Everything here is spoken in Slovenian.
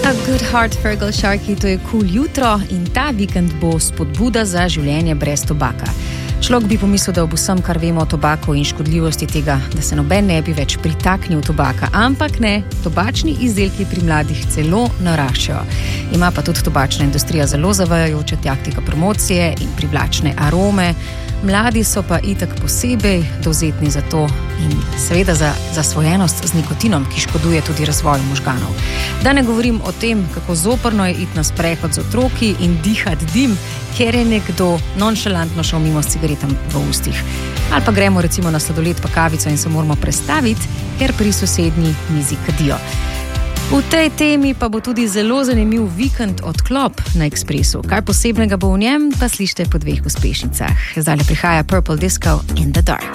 A Good Heart Fergal Sharkey, to je cool jutro in ta vikend bo spodbuda za življenje brez tobaka. Človek bi pomislil, da ob vsem, kar vemo o tobaku in škodljivosti tega, da se noben ne bi več pritaknil tobaka, ampak ne, tobačni izdelki pri mladih celo naraščajo. Ima pa tudi tobačna industrija zelo zavajajoče taktika promocije in privlačne arome. Mladi so pa itak posebej dovzetni za to in seveda za zasvojenost z nikotinom, ki škoduje tudi razvoju možganov. Da ne govorim o tem, kako zoprno je iti na sprehod z otroki in dihati dim, ker je nekdo nonšalantno šel mimo s cigaretom v ustih. Ali pa gremo recimo na sladoled pa kavico in se moramo prestaviti, ker pri sosednji mizi kadijo. V tej temi pa bo tudi zelo zanimiv vikend odklop na Ekspresu. Kaj posebnega bo v njem, pa slište po dveh uspešnicah. Zdaj prihaja Purple Disco in the Dark.